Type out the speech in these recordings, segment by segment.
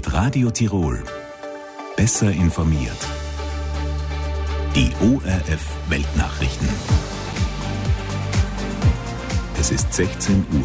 Mit Radio Tirol. Besser informiert. Die ORF Weltnachrichten. Es ist 16 Uhr.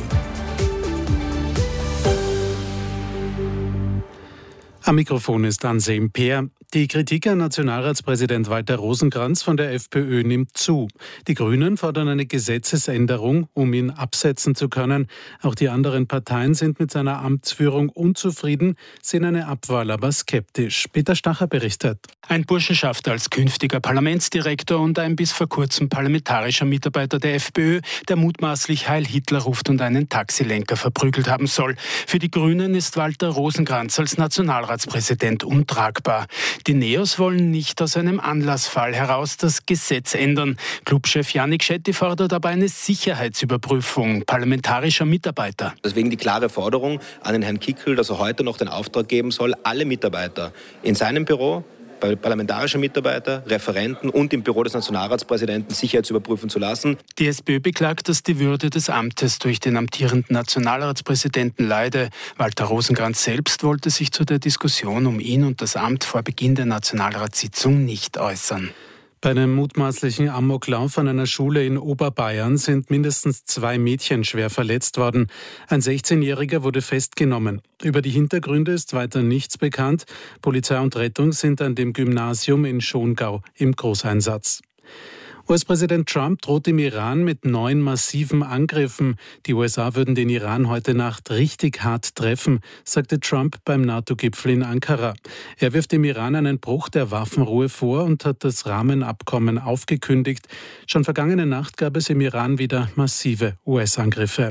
Am Mikrofon ist Anselm Peer. Die Kritik an Nationalratspräsident Walter Rosenkranz von der FPÖ nimmt zu. Die Grünen fordern eine Gesetzesänderung, um ihn absetzen zu können. Auch die anderen Parteien sind mit seiner Amtsführung unzufrieden, sehen eine Abwahl aber skeptisch. Peter Stacher berichtet. Ein Burschenschaft als künftiger Parlamentsdirektor und ein bis vor kurzem parlamentarischer Mitarbeiter der FPÖ, der mutmaßlich Heil Hitler ruft und einen Taxilenker verprügelt haben soll. Für die Grünen ist Walter Rosenkranz als Nationalratspräsident untragbar. Die Neos wollen nicht aus einem Anlassfall heraus das Gesetz ändern. Clubchef Janik Shetty fordert aber eine Sicherheitsüberprüfung parlamentarischer Mitarbeiter. Deswegen die klare Forderung an den Herrn Kickl, dass er heute noch den Auftrag geben soll, alle Mitarbeiter in seinem Büro, parlamentarische Mitarbeiter, Referenten und im Büro des Nationalratspräsidenten sicherheitsüberprüfen zu lassen. Die SPÖ beklagt, dass die Würde des Amtes durch den amtierenden Nationalratspräsidenten leide. Walter Rosenkranz selbst wollte sich zu der Diskussion um ihn und das Amt vor Beginn der Nationalratssitzung nicht äußern. Bei einem mutmaßlichen Amoklauf an einer Schule in Oberbayern sind mindestens 2 Mädchen schwer verletzt worden. Ein 16-Jähriger wurde festgenommen. Über die Hintergründe ist weiter nichts bekannt. Polizei und Rettung sind an dem Gymnasium in Schongau im Großeinsatz. US-Präsident Trump droht dem Iran mit 9 massiven Angriffen. Die USA würden den Iran heute Nacht richtig hart treffen, sagte Trump beim NATO-Gipfel in Ankara. Er wirft dem Iran einen Bruch der Waffenruhe vor und hat das Rahmenabkommen aufgekündigt. Schon vergangene Nacht gab es im Iran wieder massive US-Angriffe.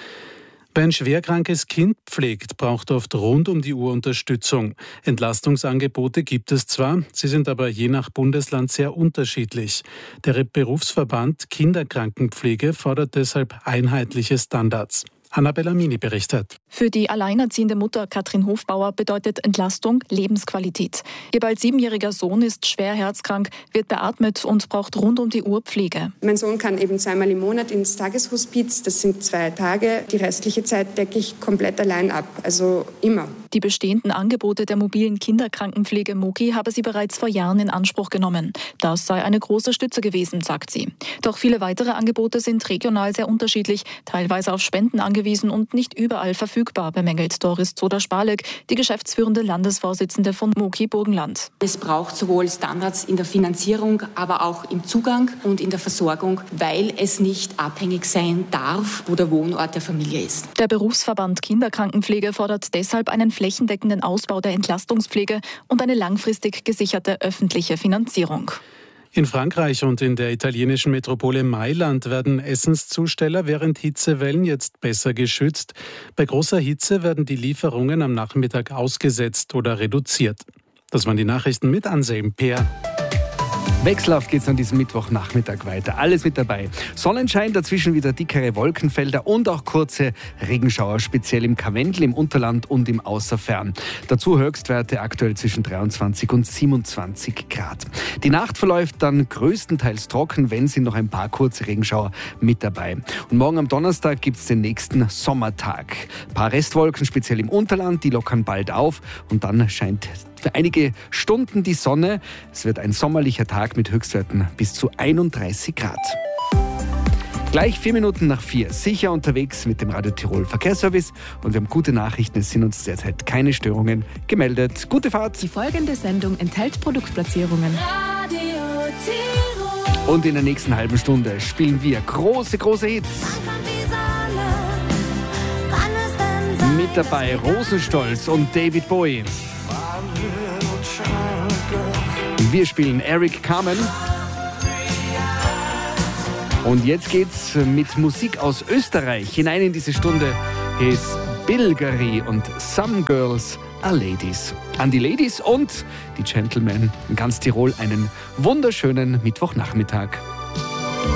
Wer ein schwerkrankes Kind pflegt, braucht oft rund um die Uhr Unterstützung. Entlastungsangebote gibt es zwar, sie sind aber je nach Bundesland sehr unterschiedlich. Der Berufsverband Kinderkrankenpflege fordert deshalb einheitliche Standards. Annabella Mini berichtet. Für die alleinerziehende Mutter Katrin Hofbauer bedeutet Entlastung Lebensqualität. Ihr bald 7-jähriger Sohn ist schwer herzkrank, wird beatmet und braucht rund um die Uhr Pflege. Mein Sohn kann eben 2-mal im Monat ins Tageshospiz, das sind 2 Tage. Die restliche Zeit decke ich komplett allein ab, also immer. Die bestehenden Angebote der mobilen Kinderkrankenpflege MOKI habe sie bereits vor Jahren in Anspruch genommen. Das sei eine große Stütze gewesen, sagt sie. Doch viele weitere Angebote sind regional sehr unterschiedlich, teilweise auf Spenden angewiesen und nicht überall verfügbar, bemängelt Doris Zoder-Spalek, die geschäftsführende Landesvorsitzende von MOKI Burgenland. Es braucht sowohl Standards in der Finanzierung, aber auch im Zugang und in der Versorgung, weil es nicht abhängig sein darf, wo der Wohnort der Familie ist. Der Berufsverband Kinderkrankenpflege fordert deshalb einen flächendeckenden Ausbau der Entlastungspflege und eine langfristig gesicherte öffentliche Finanzierung. In Frankreich und in der italienischen Metropole Mailand werden Essenszusteller während Hitzewellen jetzt besser geschützt. Bei großer Hitze werden die Lieferungen am Nachmittag ausgesetzt oder reduziert. Das waren die Nachrichten mit Anselm Peer. Wechselhaft geht es an diesem Mittwochnachmittag weiter. Alles mit dabei. Sonnenschein, dazwischen wieder dickere Wolkenfelder und auch kurze Regenschauer, speziell im Karwendel, im Unterland und im Außerfern. Dazu Höchstwerte aktuell zwischen 23 und 27 Grad. Die Nacht verläuft dann größtenteils trocken, wenn sind noch ein paar kurze Regenschauer mit dabei. Und morgen am Donnerstag gibt es den nächsten Sommertag. Ein paar Restwolken, speziell im Unterland, die lockern bald auf und dann scheint für einige Stunden die Sonne. Es wird ein sommerlicher Tag mit Höchstwerten bis zu 31 Grad. Gleich 4 Minuten nach 4. Sicher unterwegs mit dem Radio Tirol Verkehrsservice. Und wir haben gute Nachrichten. Es sind uns derzeit keine Störungen gemeldet. Gute Fahrt. Die folgende Sendung enthält Produktplatzierungen. Radio Tirol. Und in der nächsten halben Stunde spielen wir große Hits. Mit dabei Rosenstolz und David Bowie. Wir spielen Eric Carmen. Und jetzt geht's mit Musik aus Österreich hinein in diese Stunde. Hier ist Bilgeri und Some Girls Are Ladies. An die Ladies und die Gentlemen in ganz Tirol einen wunderschönen Mittwochnachmittag.